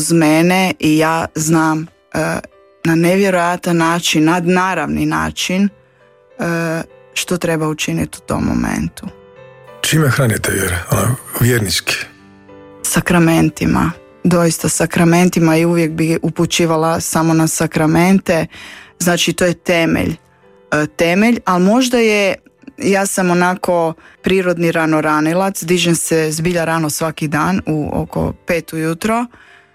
uz mene i ja znam na nevjerojatan način, nadnaravni način što treba učiniti u tom momentu. Čime hranite vjere? Vjernički? Sakramentima. Doista sakramentima i uvijek bi upućivala samo na sakramente. Znači to je temelj, ali možda ja sam onako prirodni ranoranilac, dižem se zbilja rano svaki dan oko 5 ujutro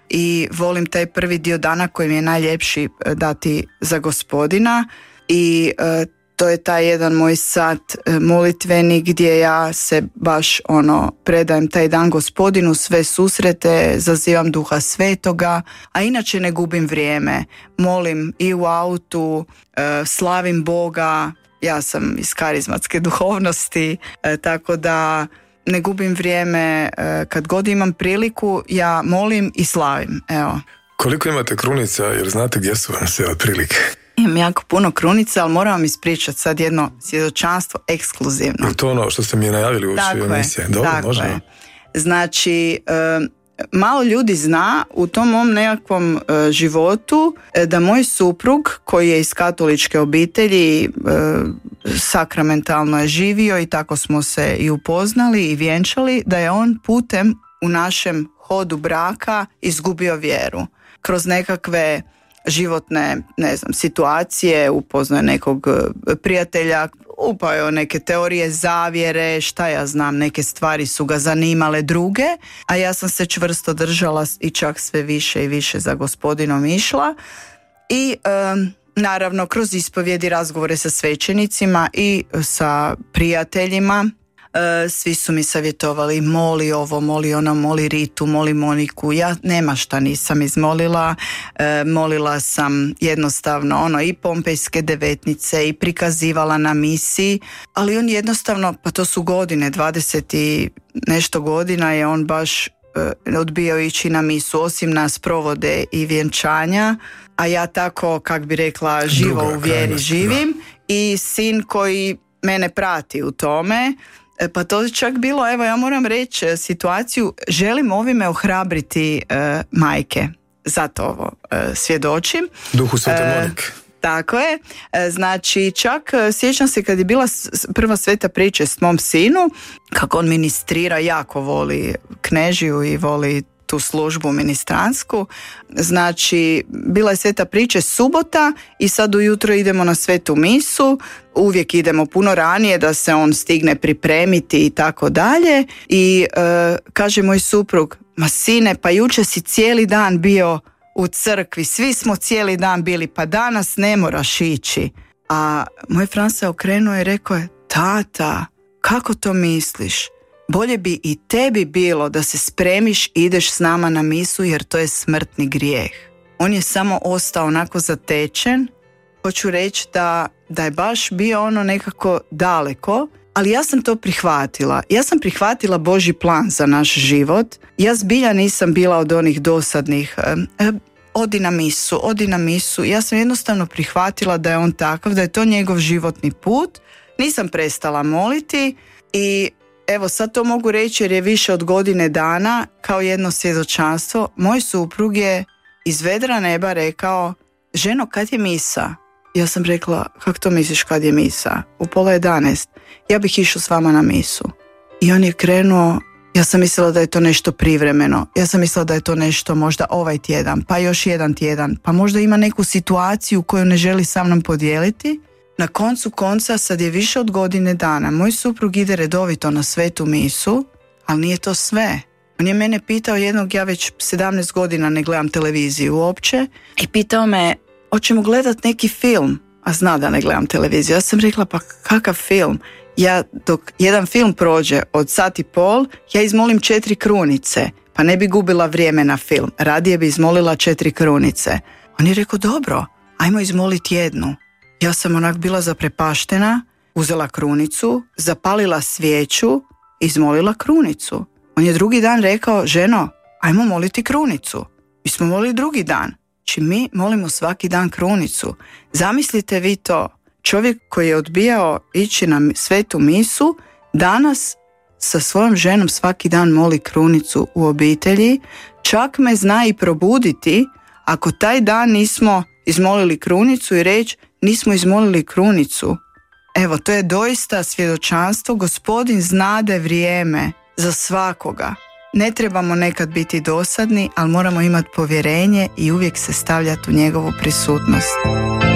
i volim taj prvi dio dana koji mi je najljepši dati za Gospodina i to je taj jedan moj sat molitveni gdje ja se baš predajem taj dan Gospodinu, sve susrete, zazivam Duha Svetoga, a inače ne gubim vrijeme. Molim i u autu, slavim Boga, ja sam iz karizmatske duhovnosti, tako da ne gubim vrijeme, kad god imam priliku, ja molim i slavim. Evo. Koliko imate krunica, jer znate gdje su vam sve otprilike? Imam jako puno krunica, ali moram vam ispričati sad jedno svjedočanstvo ekskluzivno. To ono što ste mi najavili u emisiji. Dobro, možemo. Znači, malo ljudi zna u tom mom nekakvom životu da moj suprug koji je iz katoličke obitelji sakramentalno je živio i tako smo se i upoznali i vjenčali, da je on putem u našem hodu braka izgubio vjeru. Kroz nekakve životne, situacije, upoznao je nekog prijatelja, upao je neke teorije zavjere, šta ja znam, neke stvari su ga zanimale druge, a ja sam se čvrsto držala i čak sve više i više za Gospodinom išla i naravno kroz ispovjedi, razgovore sa svećenicima i sa prijateljima. Svi su mi savjetovali, moli ovo, moli ono, moli Ritu, moli Moniku. Ja nema šta nisam izmolila. Molila sam jednostavno i Pompejske devetnice i prikazivala na misiji, ali on jednostavno, pa to su godine, 20 i nešto godina je on baš odbijao ići na misu, osim na sprovode i vjenčanja, a ja tako, kak bi rekla, živo u vjeri živim i sin koji mene prati u tome. Pa to je čak bilo, evo ja moram reći situaciju, želim ovime ohrabriti majke, zato ovo svjedočim. Duhu Svete Monike. Tako je, znači čak sjećam se kad je bila prva sveta priča s mom sinu, kako on ministrira, jako voli knežiju i voli tu službu ministransku. Znači, bila je sveta priča subota i sad ujutro idemo na svetu misu, uvijek idemo puno ranije da se on stigne pripremiti i tako dalje i kaže moj suprug, ma sine, pa jučer si cijeli dan bio u crkvi, svi smo cijeli dan bili, pa danas ne moraš ići. A moj Fran se okrenuo i rekao je, tata, kako to misliš? Bolje bi i tebi bilo da se spremiš i ideš s nama na misu jer to je smrtni grijeh. On je samo ostao onako zatečen. Hoću reći da je baš bio nekako daleko, ali ja sam to prihvatila. Ja sam prihvatila Božji plan za naš život. Ja zbilja nisam bila od onih dosadnih odi na misu. Ja sam jednostavno prihvatila da je on takav, da je to njegov životni put. Nisam prestala moliti i evo sad to mogu reći jer je više od godine dana kao jedno svjedočanstvo. Moj suprug je iz vedra neba rekao, ženo, kad je misa? Ja sam rekla, kako to misliš kad je misa? U 10:30. Ja bih išao s vama na misu. I on je krenuo, ja sam mislila da je to nešto privremeno. Ja sam mislila da je to nešto možda ovaj tjedan, pa još jedan tjedan, pa možda ima neku situaciju koju ne želi sa mnom podijeliti. Na koncu konca, sad je više od godine dana, moj suprug ide redovito na svetu misu, ali nije to sve. On je mene pitao jednog, ja već 17 godina ne gledam televiziju uopće, i pitao me, hoćemo gledat neki film, a zna da ne gledam televiziju. Ja sam rekla, pa kakav film? Ja dok jedan film prođe od 1.5 sata, ja izmolim 4 krunice, pa ne bi gubila vrijeme na film, radije bi izmolila 4 krunice. On je rekao, dobro, ajmo izmoliti jednu. Ja sam onak bila zaprepaštena, uzela krunicu, zapalila svijeću, izmolila krunicu. On je drugi dan rekao, ženo, ajmo moliti krunicu. Mi smo molili drugi dan. Znači mi molimo svaki dan krunicu. Zamislite vi to, čovjek koji je odbijao ići na svetu misu, danas sa svojom ženom svaki dan moli krunicu u obitelji. čak me zna i probuditi ako taj dan nismo izmolili krunicu i reći nismo izmolili krunicu. Evo, to je doista svjedočanstvo. Gospodin znade vrijeme za svakoga. Ne trebamo nekad biti dosadni, ali moramo imati povjerenje i uvijek se stavljati u njegovu prisutnost.